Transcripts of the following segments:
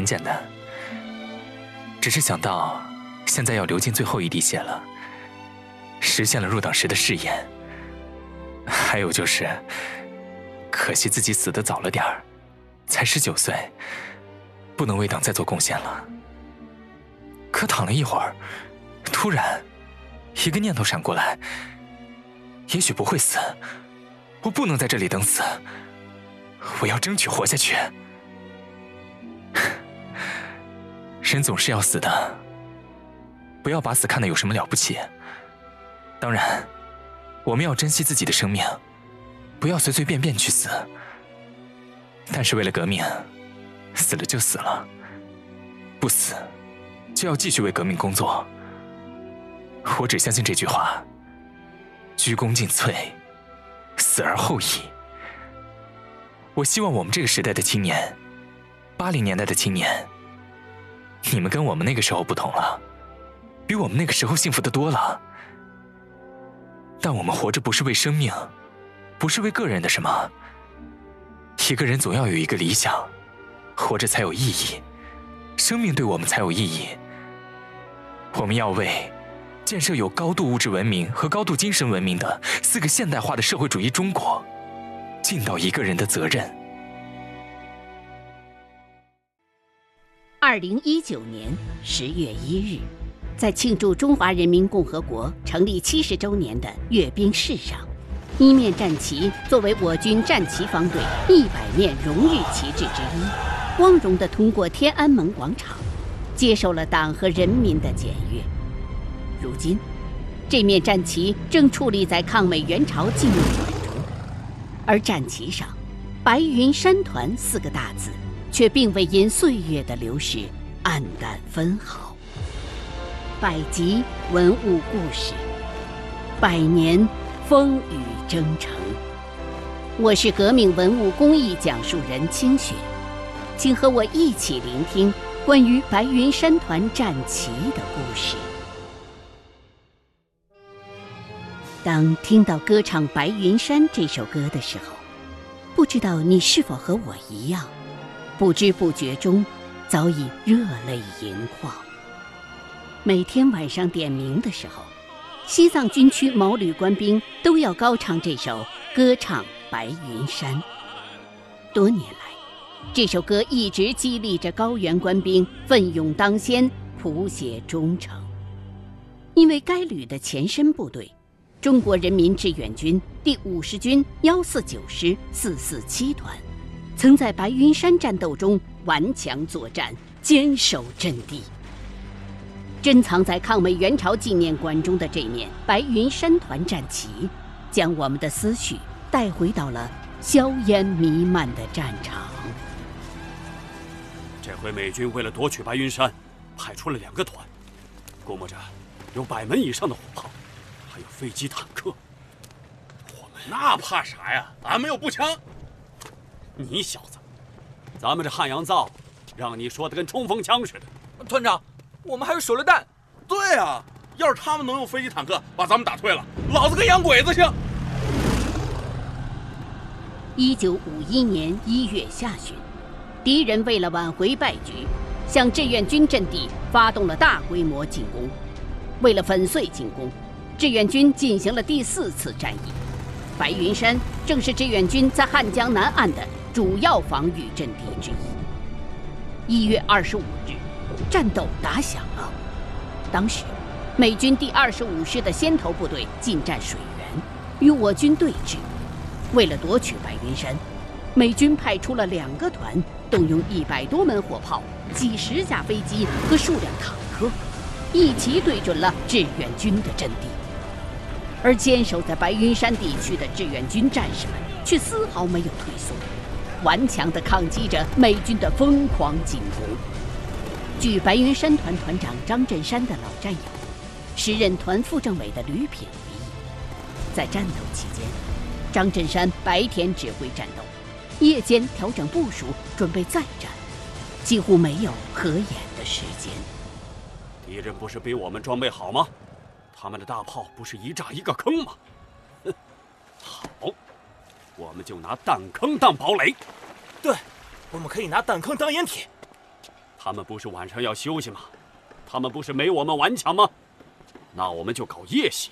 简单，只是想到现在要流尽最后一滴血了，实现了入党时的誓言。还有就是，可惜自己死得早了点儿，才19岁，不能为党再做贡献了。可躺了一会儿，突然一个念头闪过来，也许不会死，我不能在这里等死，我要争取活下去。人总是要死的，不要把死看得有什么了不起。当然，我们要珍惜自己的生命，不要随随便便去死。但是为了革命，死了就死了，不死就要继续为革命工作。我只相信这句话：鞠躬尽瘁，死而后已。我希望我们这个时代的青年，80年代的青年，你们跟我们那个时候不同了，比我们那个时候幸福得多了。但我们活着不是为生命，不是为个人的什么。一个人总要有一个理想，活着才有意义，生命对我们才有意义。我们要为建设有高度物质文明和高度精神文明的4个现代化的社会主义中国尽到一个人的责任。 2019年10月1日，在庆祝中华人民共和国成立70周年的阅兵式上，一面战旗作为我军战旗方队100面荣誉旗帜之一，光荣地通过天安门广场，接受了党和人民的检阅。如今，这面战旗正矗立在抗美援朝纪念馆中，而战旗上“白云山团”4个大字却并未因岁月的流逝黯淡分毫。百集文物故事，100年风雨征程。我是革命文物工艺讲述人清雪，请和我一起聆听关于白云山团战旗的故事。当听到歌唱《白云山》这首歌的时候，不知道你是否和我一样，不知不觉中早已热泪盈眶。每天晚上点名的时候，西藏军区毛旅官兵都要高唱这首歌唱白云山。多年来，这首歌一直激励着高原官兵奋勇当先，谱写忠诚。因为该旅的前身部队中国人民志愿军第50军149师447团，曾在白云山战斗中顽强作战，坚守阵地。珍藏在抗美援朝纪念馆中的这面白云山团战旗，将我们的思绪带回到了硝烟弥漫的战场。 这回美军为了夺取白云山，派出了2个团，估摸着有100门以上的火炮，还有飞机坦克。我们那怕啥呀？俺们有步枪。 你小子，咱们这汉阳造，让你说的跟冲锋枪似的。 团长，我们还有手榴弹。 对啊，要是他们能用飞机坦克把咱们打退了，老子跟洋鬼子去。 1951年1月下旬，敌人为了挽回败局，向志愿军阵地发动了大规模进攻。为了粉碎进攻，志愿军进行了第4次战役。白云山正是志愿军在汉江南岸的主要防御阵地之一。1月25日，战斗打响了。当时，美军第25师的先头部队进占水源，与我军对峙。为了夺取白云山，美军派出了2个团，动用100多门火炮、几十架飞机和数辆坦克，一齐对准了志愿军的阵地。而坚守在白云山地区的志愿军战士们却丝毫没有退缩，顽强地抗击着美军的疯狂进攻。据白云山团团长张振山的老战友、时任团副政委的吕品回忆，在战斗期间，张振山白天指挥战斗，夜间调整部署，准备再战，几乎没有合眼的时间。 敌人不是比我们装备好吗？他们的大炮不是一炸一个坑吗？哼，好，我们就拿弹坑当堡垒。 对，我们可以拿弹坑当掩体。 他们不是晚上要休息吗？他们不是没我们顽强吗？那我们就搞夜袭。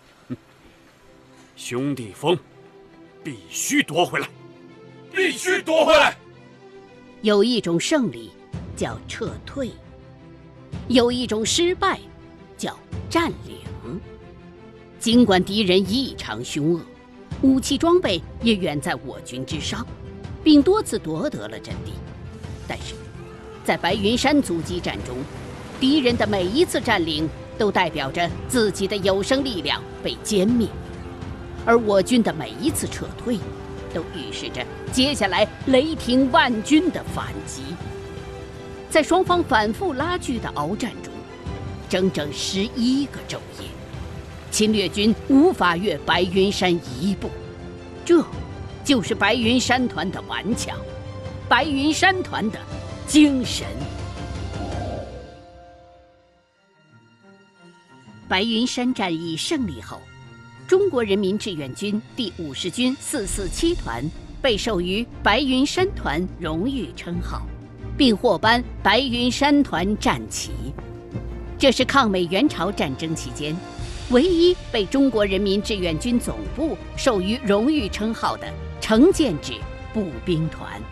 兄弟峰必须夺回来， 必须夺回来！ 有一种胜利叫撤退，有一种失败叫占领。尽管敌人异常凶恶，武器装备也远在我军之上，并多次夺得了阵地，但是，在白云山阻击战中，敌人的每一次占领都代表着自己的有生力量被歼灭，而我军的每一次撤退，都预示着接下来雷霆万钧的反击。在双方反复拉锯的鏖战中，整整11个昼夜，侵略军无法越白云山一步。这就是白云山团的顽强，白云山团的精神。白云山战役胜利后，中国人民志愿军第50军447团被授予白云山团荣誉称号，并获颁白云山团战旗。这是抗美援朝战争期间唯一被中国人民志愿军总部授予荣誉称号的成建制步兵团。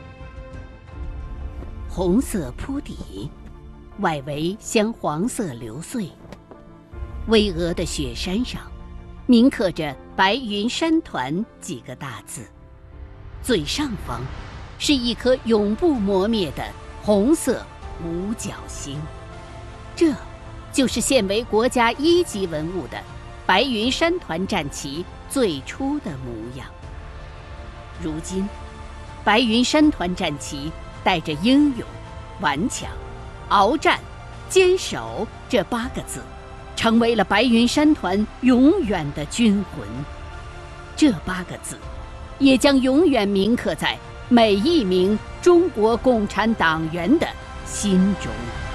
红色铺底，外围镶黄色流穗，巍峨的雪山上铭刻着白云山团几个大字，最上方是一颗永不磨灭的红色五角星。这就是现为国家1级文物的白云山团战旗最初的模样。如今，白云山团战旗带着英勇、顽强、鏖战、坚守这8个字，成为了白云山团永远的军魂。这8个字，也将永远铭刻在每一名中国共产党员的心中。